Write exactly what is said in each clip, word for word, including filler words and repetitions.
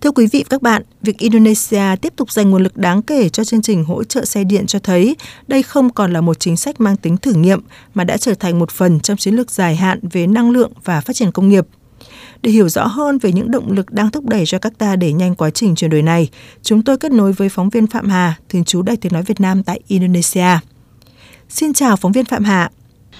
Thưa quý vị và các bạn, việc Indonesia tiếp tục dành nguồn lực đáng kể cho chương trình hỗ trợ xe điện cho thấy đây không còn là một chính sách mang tính thử nghiệm mà đã trở thành một phần trong chiến lược dài hạn về năng lượng và phát triển công nghiệp. Để hiểu rõ hơn về những động lực đang thúc đẩy Jakarta đẩy nhanh quá trình chuyển đổi này, chúng tôi kết nối với phóng viên Phạm Hà, thường trú Đài Tiếng nói Việt Nam tại Indonesia. Xin chào phóng viên Phạm Hà.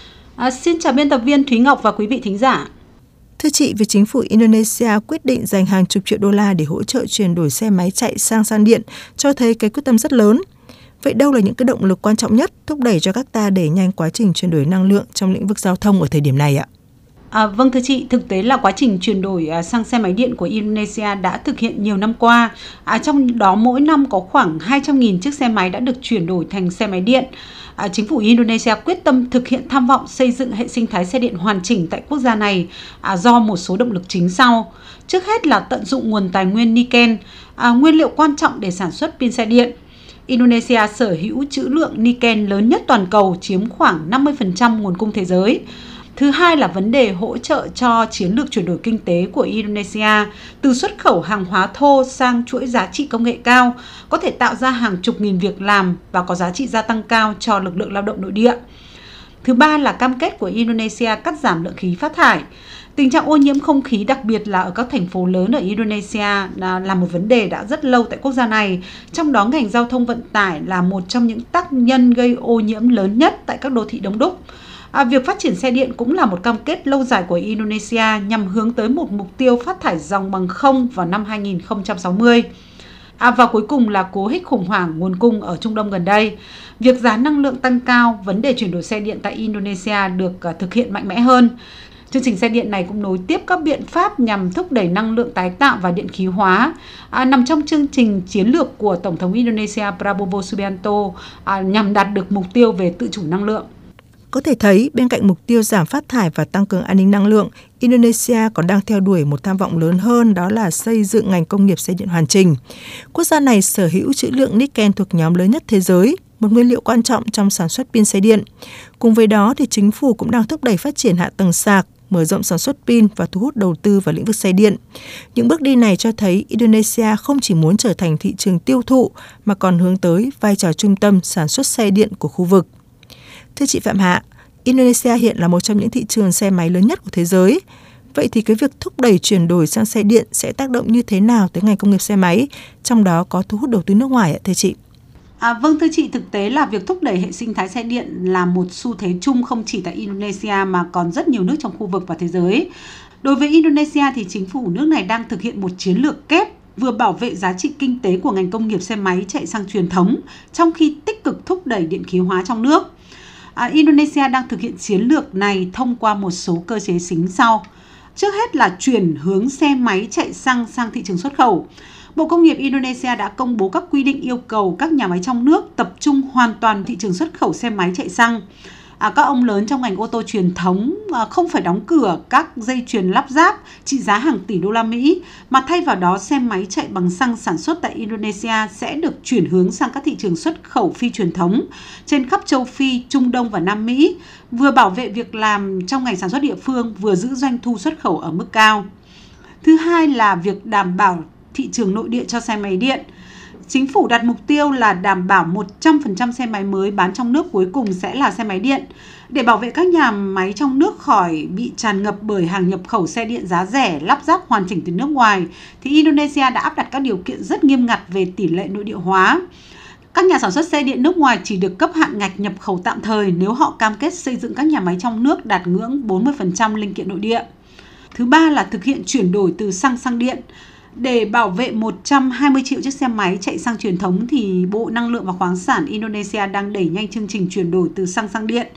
À, xin chào biên tập viên Thúy Ngọc và quý vị thính giả. Thưa chị, việc chính phủ Indonesia quyết định dành hàng chục triệu đô la để hỗ trợ chuyển đổi xe máy chạy sang xăng điện cho thấy cái quyết tâm rất lớn. Vậy đâu là những cái động lực quan trọng nhất thúc đẩy Jakarta đẩy nhanh quá trình chuyển đổi năng lượng trong lĩnh vực giao thông ở thời điểm này ạ? À, vâng thưa chị, thực tế là quá trình chuyển đổi à, sang xe máy điện của Indonesia đã thực hiện nhiều năm qua. À, trong đó mỗi năm có khoảng hai trăm nghìn chiếc xe máy đã được chuyển đổi thành xe máy điện. À, chính phủ Indonesia quyết tâm thực hiện tham vọng xây dựng hệ sinh thái xe điện hoàn chỉnh tại quốc gia này à, do một số động lực chính sau. Trước hết là tận dụng nguồn tài nguyên niken, à, nguyên liệu quan trọng để sản xuất pin xe điện. Indonesia sở hữu trữ lượng niken lớn nhất toàn cầu, chiếm khoảng năm mươi phần trăm nguồn cung thế giới. Thứ hai là vấn đề hỗ trợ cho chiến lược chuyển đổi kinh tế của Indonesia từ xuất khẩu hàng hóa thô sang chuỗi giá trị công nghệ cao, có thể tạo ra hàng chục nghìn việc làm và có giá trị gia tăng cao cho lực lượng lao động nội địa. Thứ ba là cam kết của Indonesia cắt giảm lượng khí phát thải. Tình trạng ô nhiễm không khí, đặc biệt là ở các thành phố lớn ở Indonesia, là một vấn đề đã rất lâu tại quốc gia này. Trong đó ngành giao thông vận tải là một trong những tác nhân gây ô nhiễm lớn nhất tại các đô thị đông đúc. À, việc phát triển xe điện cũng là một cam kết lâu dài của Indonesia nhằm hướng tới một mục tiêu phát thải ròng bằng không vào năm hai nghìn không trăm sáu mươi. À, và cuối cùng là cố hích khủng hoảng nguồn cung ở Trung Đông gần đây. Việc giá năng lượng tăng cao, vấn đề chuyển đổi xe điện tại Indonesia được uh, thực hiện mạnh mẽ hơn. Chương trình xe điện này cũng nối tiếp các biện pháp nhằm thúc đẩy năng lượng tái tạo và điện khí hóa, à, nằm trong chương trình chiến lược của Tổng thống Indonesia Prabowo Subianto à, nhằm đạt được mục tiêu về tự chủ năng lượng. Có thể thấy, bên cạnh mục tiêu giảm phát thải và tăng cường an ninh năng lượng, Indonesia còn đang theo đuổi một tham vọng lớn hơn, đó là xây dựng ngành công nghiệp xe điện hoàn chỉnh. Quốc gia này sở hữu trữ lượng niken thuộc nhóm lớn nhất thế giới, một nguyên liệu quan trọng trong sản xuất pin xe điện. Cùng với đó, thì chính phủ cũng đang thúc đẩy phát triển hạ tầng sạc, mở rộng sản xuất pin và thu hút đầu tư vào lĩnh vực xe điện. Những bước đi này cho thấy Indonesia không chỉ muốn trở thành thị trường tiêu thụ, mà còn hướng tới vai trò trung tâm sản xuất xe điện của khu vực. Thưa chị Phạm Hạ, Indonesia hiện là một trong những thị trường xe máy lớn nhất của thế giới. Vậy thì cái việc thúc đẩy chuyển đổi sang xe điện sẽ tác động như thế nào tới ngành công nghiệp xe máy, trong đó có thu hút đầu tư nước ngoài ạ thưa chị? À, vâng thưa chị, thực tế là việc thúc đẩy hệ sinh thái xe điện là một xu thế chung không chỉ tại Indonesia mà còn rất nhiều nước trong khu vực và thế giới. Đối với Indonesia thì chính phủ nước này đang thực hiện một chiến lược kép vừa bảo vệ giá trị kinh tế của ngành công nghiệp xe máy chạy sang truyền thống, trong khi tích cực thúc đẩy điện khí hóa trong nước. À, Indonesia đang thực hiện chiến lược này thông qua một số cơ chế chính sau. Trước hết là chuyển hướng xe máy chạy xăng sang thị trường xuất khẩu. Bộ Công nghiệp Indonesia đã công bố các quy định yêu cầu các nhà máy trong nước tập trung hoàn toàn thị trường xuất khẩu xe máy chạy xăng. À, các ông lớn trong ngành ô tô truyền thống à, không phải đóng cửa các dây chuyền lắp ráp trị giá hàng tỷ đô la Mỹ, mà thay vào đó xe máy chạy bằng xăng sản xuất tại Indonesia sẽ được chuyển hướng sang các thị trường xuất khẩu phi truyền thống trên khắp châu Phi, Trung Đông và Nam Mỹ, vừa bảo vệ việc làm trong ngành sản xuất địa phương, vừa giữ doanh thu xuất khẩu ở mức cao. Thứ hai là việc đảm bảo thị trường nội địa cho xe máy điện. Chính phủ đặt mục tiêu là đảm bảo một trăm phần trăm xe máy mới bán trong nước cuối cùng sẽ là xe máy điện. Để bảo vệ các nhà máy trong nước khỏi bị tràn ngập bởi hàng nhập khẩu xe điện giá rẻ, lắp ráp hoàn chỉnh từ nước ngoài, thì Indonesia đã áp đặt các điều kiện rất nghiêm ngặt về tỷ lệ nội địa hóa. Các nhà sản xuất xe điện nước ngoài chỉ được cấp hạn ngạch nhập khẩu tạm thời nếu họ cam kết xây dựng các nhà máy trong nước đạt ngưỡng bốn mươi phần trăm linh kiện nội địa. Thứ ba là thực hiện chuyển đổi từ xăng sang điện. Để bảo vệ một trăm hai mươi triệu chiếc xe máy chạy xăng truyền thống thì Bộ Năng lượng và Khoáng sản Indonesia đang đẩy nhanh chương trình chuyển đổi từ xăng sang điện.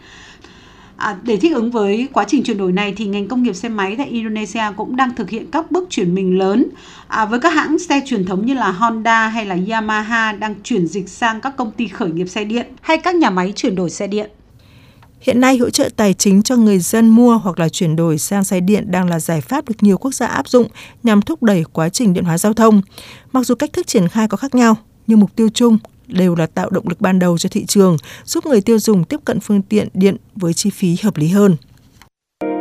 À, để thích ứng với quá trình chuyển đổi này thì ngành công nghiệp xe máy tại Indonesia cũng đang thực hiện các bước chuyển mình lớn. À, với các hãng xe truyền thống như là Honda hay là Yamaha đang chuyển dịch sang các công ty khởi nghiệp xe điện hay các nhà máy chuyển đổi xe điện. Hiện nay, hỗ trợ tài chính cho người dân mua hoặc là chuyển đổi sang xe điện đang là giải pháp được nhiều quốc gia áp dụng nhằm thúc đẩy quá trình điện hóa giao thông. Mặc dù cách thức triển khai có khác nhau, nhưng mục tiêu chung đều là tạo động lực ban đầu cho thị trường, giúp người tiêu dùng tiếp cận phương tiện điện với chi phí hợp lý hơn.